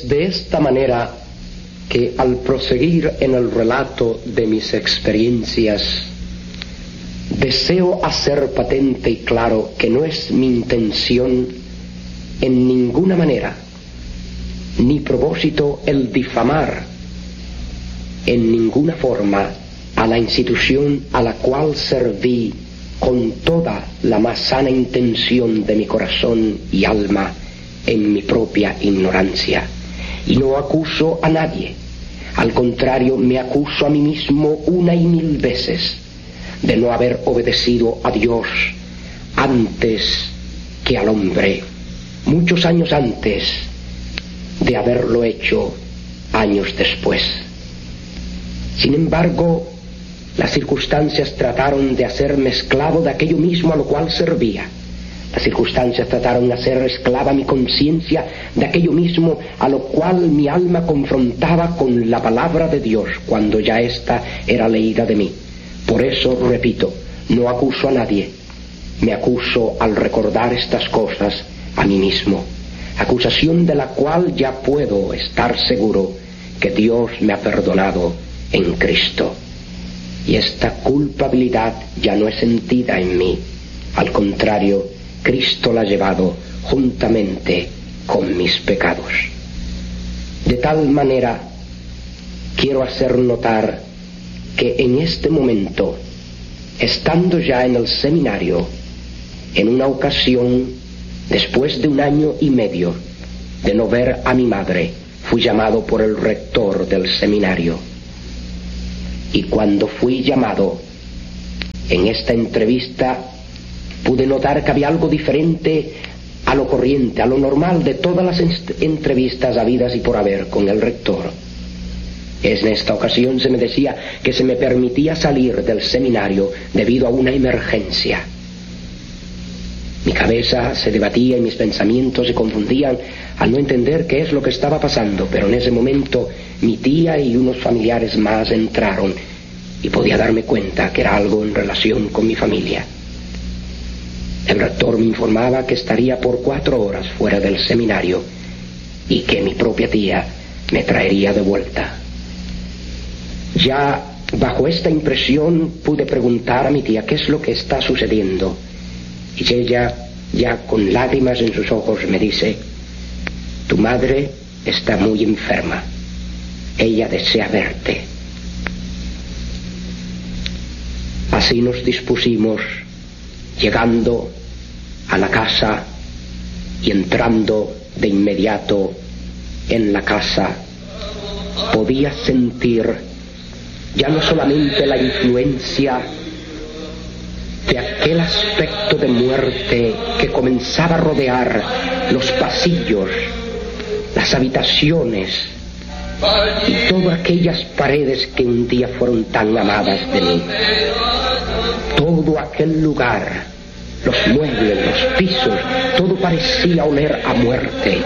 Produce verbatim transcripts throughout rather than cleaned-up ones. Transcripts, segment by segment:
Es de esta manera que al proseguir en el relato de mis experiencias, deseo hacer patente y claro que no es mi intención en ninguna manera ni propósito el difamar en ninguna forma a la institución a la cual serví con toda la más sana intención de mi corazón y alma en mi propia ignorancia. Y no acuso a nadie, al contrario, me acuso a mí mismo una y mil veces de no haber obedecido a Dios antes que al hombre, muchos años antes de haberlo hecho años después. Sin embargo, las circunstancias trataron de hacerme esclavo de aquello mismo a lo cual servía. Las circunstancias trataron de hacer esclava mi conciencia de aquello mismo a lo cual mi alma confrontaba con la palabra de Dios cuando ya ésta era leída de mí. Por eso, repito, no acuso a nadie, me acuso al recordar estas cosas a mí mismo, acusación de la cual ya puedo estar seguro que Dios me ha perdonado en Cristo. Y esta culpabilidad ya no es sentida en mí, al contrario, Cristo la ha llevado juntamente con mis pecados. De tal manera, quiero hacer notar que en este momento, estando ya en el seminario, en una ocasión, después de un año y medio de no ver a mi madre, fui llamado por el rector del seminario. Y cuando fui llamado, en esta entrevista, pude notar que había algo diferente a lo corriente, a lo normal de todas las entrevistas habidas y por haber con el rector. En esta ocasión se me decía que se me permitía salir del seminario debido a una emergencia. Mi cabeza se debatía y mis pensamientos se confundían al no entender qué es lo que estaba pasando, pero en ese momento mi tía y unos familiares más entraron y podía darme cuenta que era algo en relación con mi familia. El rector me informaba que estaría por cuatro horas fuera del seminario y que mi propia tía me traería de vuelta. Ya bajo esta impresión pude preguntar a mi tía qué es lo que está sucediendo, y ella, ya con lágrimas en sus ojos, me dice: tu madre está muy enferma, ella desea verte. Así nos dispusimos, llegando a la casa y entrando de inmediato en la casa, podía sentir ya no solamente la influencia de aquel aspecto de muerte que comenzaba a rodear los pasillos, las habitaciones y todas aquellas paredes que un día fueron tan amadas de mí. Todo aquel lugar, los muebles, los pisos, todo parecía oler a muerte.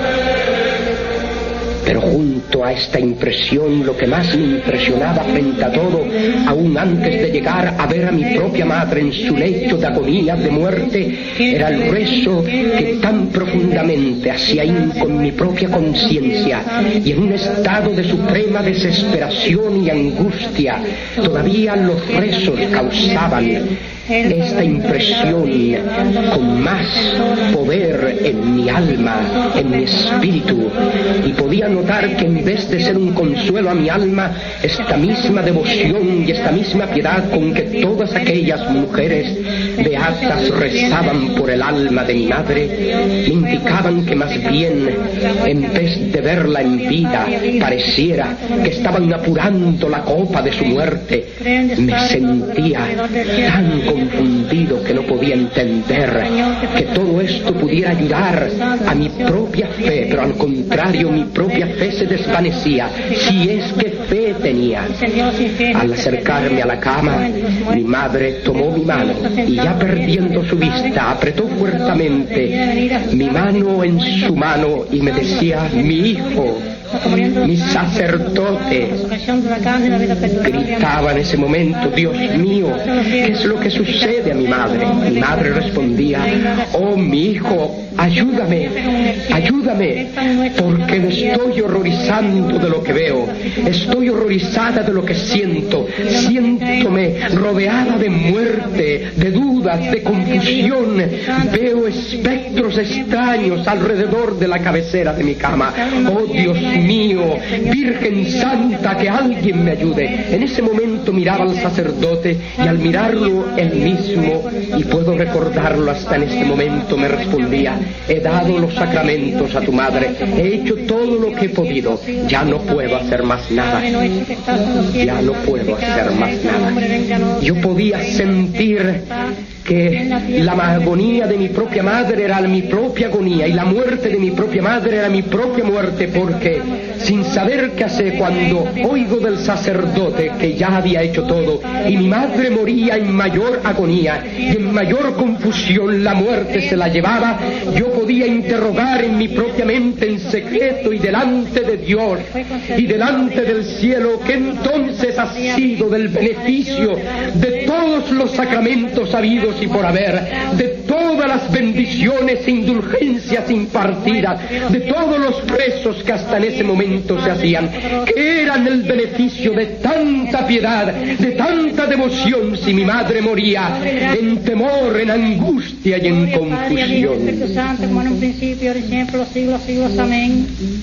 Pero junto a esta impresión, lo que más me impresionaba frente a todo, aún antes de llegar a ver a mi propia madre en su lecho de agonía, de muerte, era el rezo que tan profundamente hacía hinco en mi propia conciencia, y en un estado de suprema desesperación y angustia, todavía los rezos causaban esta impresión con más poder en mi alma, en mi espíritu, y podía notar que en vez de ser un consuelo a mi alma, esta misma devoción y esta misma piedad con que todas aquellas mujeres beatas rezaban por el alma de mi madre, me indicaban que más bien, en vez de verla en vida, pareciera que estaban apurando la copa de su muerte. Me sentía tan confundido que no podía entender que todo esto pudiera ayudar a mi propia fe, pero al contrario, mi propia fe se desvanecía, si es que fe tenía. Al acercarme a la cama, mi madre tomó mi mano y, ya perdiendo su vista, apretó fuertemente mi mano en su mano y me decía: mi hijo, mi sacerdote, gritaba en ese momento: Dios mío, ¿qué es lo que sucede a mi madre? Mi madre respondía: oh, mi hijo, ayúdame, ayúdame, porque me estoy horrorizando de lo que veo, estoy horrorizada de lo que siento, siéntome rodeada de muerte, de dudas, de confusión, veo espectros extraños alrededor de la cabecera de mi cama. Oh, Dios mío, Virgen Santa, que alguien me ayude. En ese momento miraba al sacerdote y al mirarlo él mismo, y puedo recordarlo hasta en este momento, me respondía: he dado los sacramentos a tu madre, he hecho todo lo que he podido, ya no puedo hacer más nada, ya no puedo hacer más nada. Yo podía sentir que la agonía de mi propia madre era mi propia agonía y la muerte de mi propia madre era mi propia muerte, porque sin saber qué hacer, cuando oigo del sacerdote que ya había hecho todo y mi madre moría en mayor agonía y en mayor confusión, la muerte se la llevaba, yo podía interrogar en mi propia mente en secreto y delante de Dios y delante del cielo: ¿qué entonces ha sido del beneficio de todos los sacramentos habidos y por haber, de todas las bendiciones e indulgencias impartidas, de todos los rezos que hasta en ese momento se hacían? ¿Qué eran el beneficio de tanta piedad, de tanta devoción, si mi madre moría en temor, en angustia y en confusión? Como en un principio, ahora y siempre, los siglos, siglos. Amén.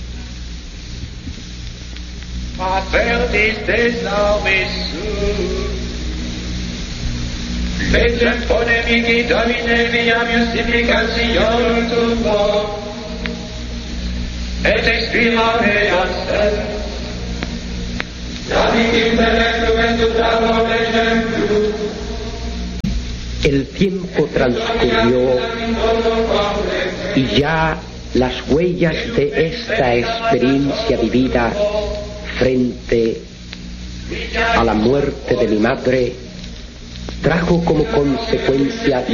Apertis des nobis sum, lecem ponemici Domine viam justificationem tuum, et exprimare ansem, David intellectum et tutam exemplum. El tiempo transcurrió y ya las huellas de esta experiencia vivida frente a la muerte de mi madre trajo como consecuencia